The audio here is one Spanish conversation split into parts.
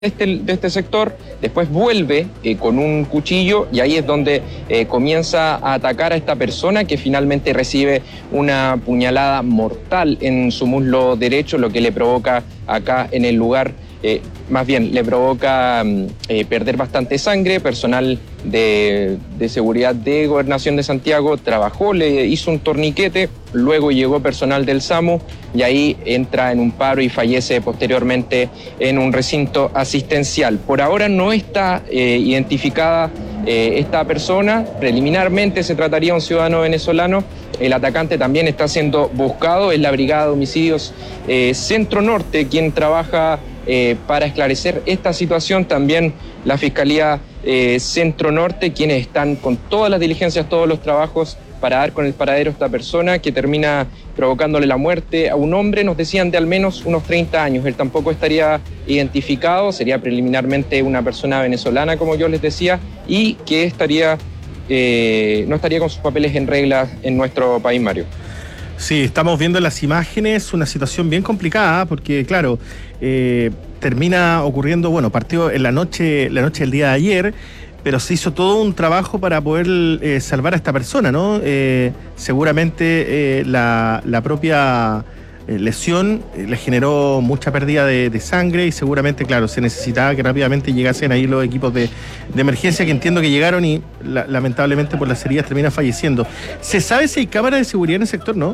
de este sector, después vuelve con un cuchillo y ahí es donde comienza a atacar a esta persona que finalmente recibe una puñalada mortal en su muslo derecho, lo que le provoca acá en el lugar, más bien le provoca perder bastante sangre. Personal de seguridad de Gobernación de Santiago trabajó, le hizo un torniquete, luego llegó personal del SAMU y ahí entra en un paro y fallece posteriormente en un recinto asistencial. Por ahora no está identificada esta persona. Preliminarmente se trataría de un ciudadano venezolano. El atacante también está siendo buscado. Es la Brigada de Homicidios Centro Norte quien trabaja para esclarecer esta situación. También la Fiscalía Centro Norte, quienes están con todas las diligencias, todos los trabajos para dar con el paradero a esta persona que termina provocándole la muerte a un hombre, nos decían de al menos unos 30 años. Él tampoco estaría identificado, sería preliminarmente una persona venezolana, como yo les decía, y que no estaría con sus papeles en regla en nuestro país, Mario. Sí, estamos viendo las imágenes, una situación bien complicada, porque claro, termina ocurriendo, bueno, partió en la noche del día de ayer, pero se hizo todo un trabajo para poder salvar a esta persona, ¿no? Seguramente la propia lesión le generó mucha pérdida de sangre y seguramente, claro, se necesitaba que rápidamente llegasen ahí los equipos de emergencia, que entiendo que llegaron y lamentablemente por las heridas termina falleciendo. ¿Se sabe si hay cámaras de seguridad en el sector, no?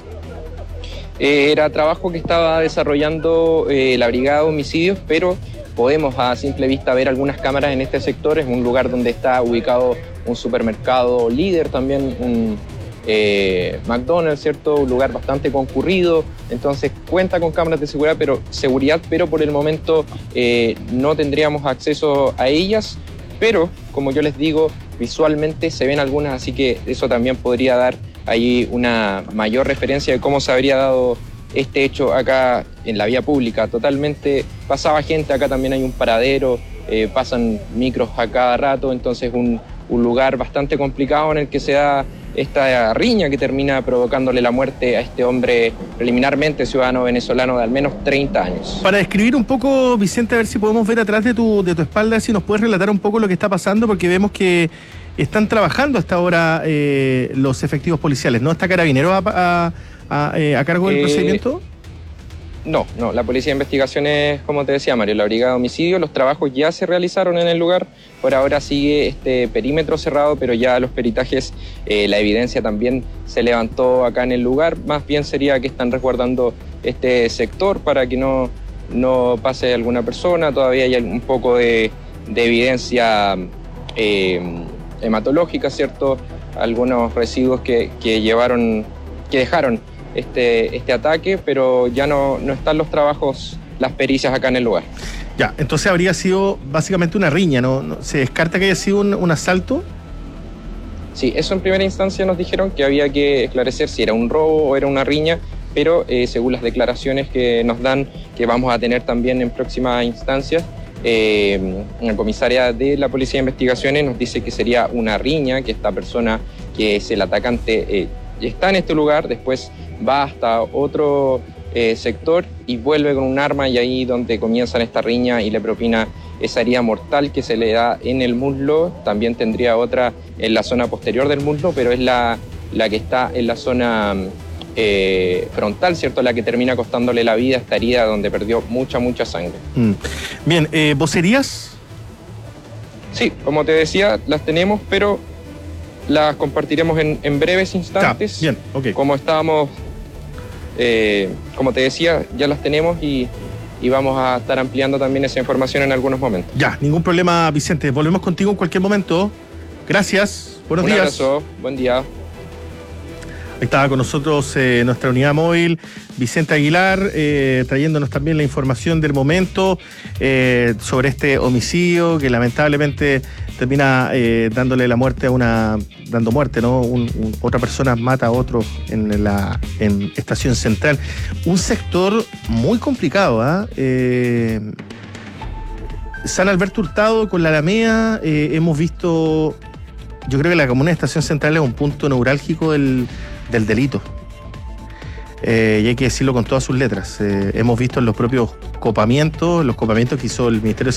Era trabajo que estaba desarrollando la Brigada de Homicidios, pero podemos a simple vista ver algunas cámaras en este sector. Es un lugar donde está ubicado un supermercado líder, también un McDonald's, ¿cierto? Un lugar bastante concurrido, entonces cuenta con cámaras de seguridad, pero por el momento no tendríamos acceso a ellas, pero como yo les digo, visualmente se ven algunas, así que eso también podría dar ahí una mayor referencia de cómo se habría dado este hecho acá en la vía pública. Totalmente pasaba gente, acá también hay un paradero, pasan micros a cada rato, entonces un lugar bastante complicado en el que se da esta riña que termina provocándole la muerte a este hombre, preliminarmente ciudadano venezolano de al menos 30 años. Para describir un poco, Vicente, a ver si podemos ver atrás de tu espalda, si nos puedes relatar un poco lo que está pasando, porque vemos que están trabajando hasta ahora los efectivos policiales, ¿no? ¿Está Carabineros a cargo del procedimiento? No, la Policía de Investigaciones, como te decía, Mario, la Brigada de Homicidios, los trabajos ya se realizaron en el lugar. Por ahora sigue este perímetro cerrado, pero ya los peritajes, la evidencia también se levantó acá en el lugar. Más bien sería que están resguardando este sector para que no pase alguna persona. Todavía hay un poco de evidencia hematológica, ¿cierto? Algunos residuos que dejaron este ataque, pero ya no están los trabajos, las pericias acá en el lugar. Ya, entonces habría sido básicamente una riña, ¿no? ¿Se descarta que haya sido un asalto? Sí, eso en primera instancia nos dijeron que había que esclarecer si era un robo o era una riña, pero según las declaraciones que nos dan, que vamos a tener también en próximas instancias, la comisaria de la Policía de Investigaciones nos dice que sería una riña, que esta persona que es el atacante está en este lugar, después va hasta otro sector y vuelve con un arma, y ahí donde comienzan esta riña y le propina esa herida mortal que se le da en el muslo. También tendría otra en la zona posterior del muslo, pero es la que está en la zona frontal, ¿cierto? La que termina costándole la vida, esta herida donde perdió mucha sangre. Bien, ¿vocerías? Sí, como te decía, las tenemos, pero las compartiremos en breves instantes. Bien, ok. Como estábamos, como te decía, ya las tenemos y vamos a estar ampliando también esa información en algunos momentos. Ya, ningún problema, Vicente. Volvemos contigo en cualquier momento. Gracias. Buenos días. Un abrazo. Buen día. Estaba con nosotros nuestra unidad móvil, Vicente Aguilar, trayéndonos también la información del momento sobre este homicidio que lamentablemente termina dándole la muerte dando muerte, ¿no? Otra persona mata a otro en Estación Central. Un sector muy complicado, ¿ah? San Alberto Hurtado con la Alameda, hemos visto, yo creo que la comuna de Estación Central es un punto neurálgico del delito. Y hay que decirlo con todas sus letras. Hemos visto en los propios copamientos, los copamientos que hizo el Ministerio de